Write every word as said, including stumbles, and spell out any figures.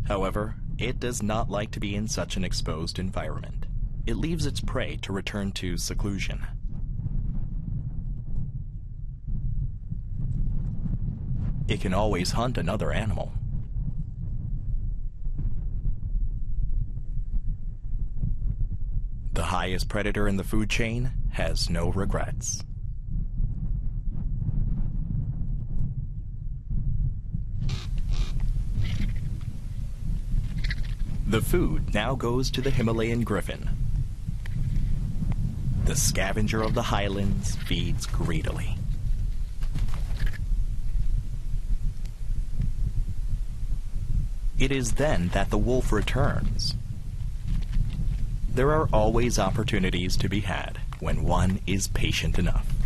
However, it does not like to be in such an exposed environment. It leaves its prey to return to seclusion. It can always hunt another animal. The highest predator in the food chain has no regrets. The food now goes to the Himalayan griffon. The scavenger of the highlands feeds greedily. It is then that the wolf returns. There are always opportunities to be had when one is patient enough.